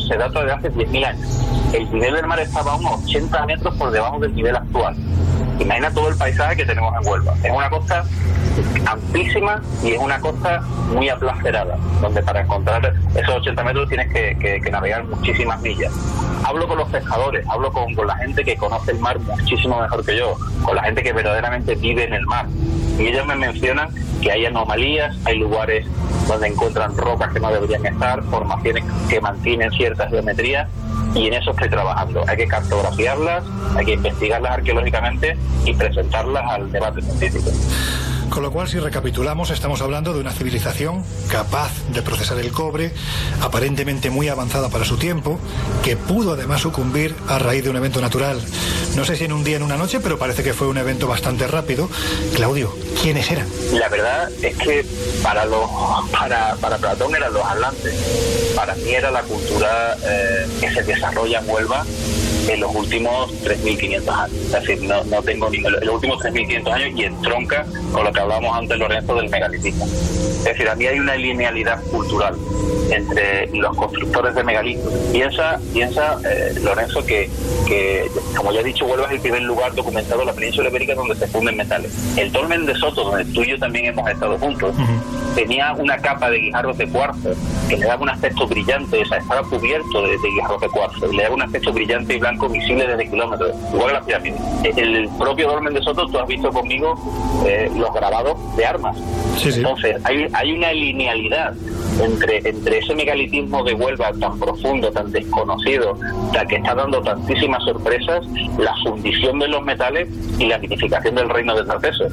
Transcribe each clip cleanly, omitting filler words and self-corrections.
se data de hace 10.000 años. El nivel del mar estaba a unos 80 metros por debajo del nivel actual. Imagina todo el paisaje que tenemos en Huelva. Es una costa amplísima y es una costa muy aplacerada, donde para encontrar esos 80 metros tienes que navegar muchísimas millas. Hablo con los pescadores, hablo con la gente que conoce el mar muchísimo mejor que yo, con la gente que verdaderamente vive en el mar. Y ellos me mencionan que hay anomalías, hay lugares donde encuentran rocas que no deberían estar, formaciones que mantienen ciertas geometrías, y en eso estoy trabajando. Hay que cartografiarlas, hay que investigarlas arqueológicamente y presentarlas al debate científico. Con lo cual, si recapitulamos, estamos hablando de una civilización capaz de procesar el cobre, aparentemente muy avanzada para su tiempo, que pudo además sucumbir a raíz de un evento natural. No sé si en un día, en una noche, pero parece que fue un evento bastante rápido. Claudio, ¿quiénes eran? La verdad es que para Platón eran los atlantes. Para mí era la cultura que se desarrolla en Huelva en los últimos 3.500 años. Es decir, no tengo ni los últimos 3.500 años, y entronca con lo que hablábamos antes, Lorenzo, del megalitismo. Es decir, a mí hay una linealidad cultural entre los constructores de megalitos. Piensa Lorenzo, que como ya he dicho, Huelva es el primer lugar documentado en la península ibérica donde se funden metales. El dolmen de Soto, donde tú y yo también hemos estado juntos, tenía una capa de guijarros de cuarzo que le daba un aspecto brillante. O sea, estaba cubierto de guijarros de cuarzo y le daba un aspecto brillante y blanco visible desde kilómetros, igual que la pirámide. El propio dolmen de Soto, tú has visto conmigo los grabados de armas. Sí, sí. Entonces hay una linealidad entre ese megalitismo de Huelva tan profundo, tan desconocido, que está dando tantísimas sorpresas, la fundición de los metales y la mitificación del reino de Tartesos.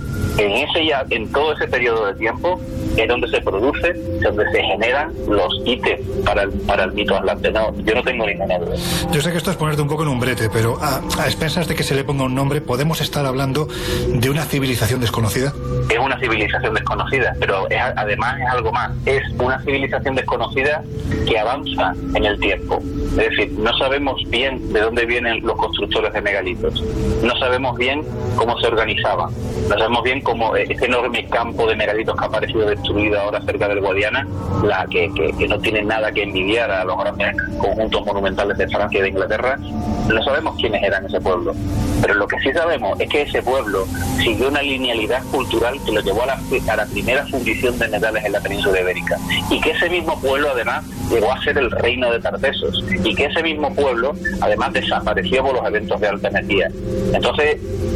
En todo ese periodo de tiempo es donde se produce, donde se generan los ítems para el mito atlante. No, yo no tengo ninguna duda. Yo sé que esto es ponerte un poco en un brete, pero a expensas de que se le ponga un nombre, ¿podemos estar hablando de una civilización desconocida? Es una civilización desconocida, pero además es algo más. Es una civilización desconocida que avanza en el tiempo. Es decir, no sabemos bien de dónde vienen los constructores de megalitos. No sabemos bien cómo se organizaban. No sabemos bien cómo este enorme campo de megalitos que ha aparecido destruido ahora cerca del Guadiana, que no tiene nada que envidiar a los grandes conjuntos monumentales de Francia y de Inglaterra. No sabemos quiénes eran ese pueblo. Pero lo que sí sabemos es que ese pueblo siguió una linealidad cultural que lo llevó a la primera fundición de metales en la península ibérica. Y que ese mismo pueblo, además, llegó a ser el reino de Tartesos. Y que ese mismo pueblo, además, desapareció por los eventos de alta energía. Entonces,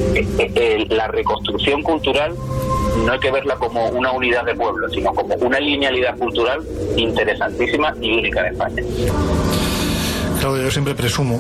la reconstrucción cultural no hay que verla como una unidad de pueblo, sino como una linealidad cultural interesantísima y única en España. Claudio, yo siempre presumo,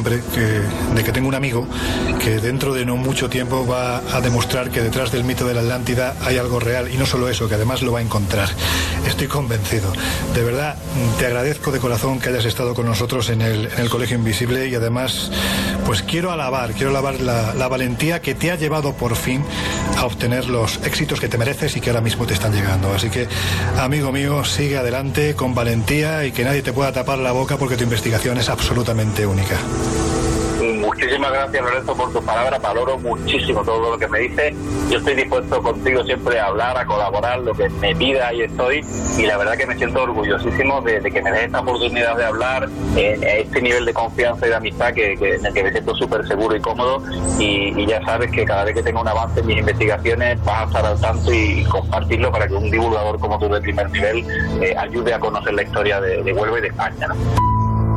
de que tengo un amigo que dentro de no mucho tiempo va a demostrar que detrás del mito de la Atlántida hay algo real, y no solo eso, que además lo va a encontrar. Estoy convencido. De verdad, te agradezco de corazón que hayas estado con nosotros en el Colegio Invisible, y además, pues quiero alabar la valentía que te ha llevado por fin a obtener los éxitos que te mereces y que ahora mismo te están llegando. Así que, amigo mío, sigue adelante con valentía y que nadie te pueda tapar la boca, porque tu investigación es absolutamente única. Muchísimas gracias, Lorenzo, por tus palabras. Valoro muchísimo todo lo que me dices. Yo estoy dispuesto contigo siempre a hablar, a colaborar, lo que me pida, ahí estoy. Y la verdad que me siento orgullosísimo de que me des esta oportunidad de hablar en este nivel de confianza y de amistad en el que me siento súper seguro y cómodo. Y ya sabes que cada vez que tenga un avance en mis investigaciones vas a estar al tanto y compartirlo para que un divulgador como tú de primer nivel ayude a conocer la historia de Huelva y de España, ¿no?